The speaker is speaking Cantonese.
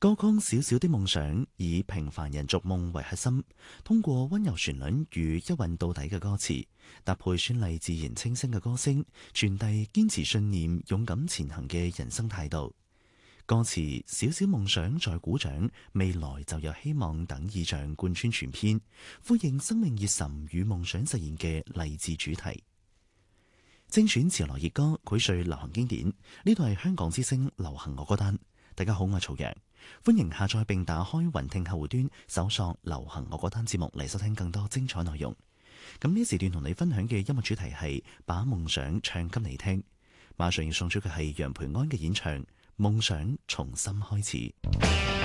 歌曲《小小的夢想》以平凡人逐夢為核心，通過溫柔旋律與一韻到底嘅歌詞，搭配絢麗自然清新嘅歌聲，傳遞堅持信念、勇敢前行嘅人生態度。歌詞小小夢想在鼓掌，未來就有希望等意象貫穿全篇，呼應生命熱忱與夢想實現嘅勵志主題。精選潮流熱歌，膾萃流行經典，呢度係香港之聲流行樂歌單。大家好，我係曹陽，歡迎下載並打開雲聽客戶端，搜索流行樂歌單節目嚟收聽更多精彩內容。咁呢時段同你分享嘅音樂主題係把夢想唱給你聽，馬上要送出嘅係楊培安嘅演唱《夢想從心開始》。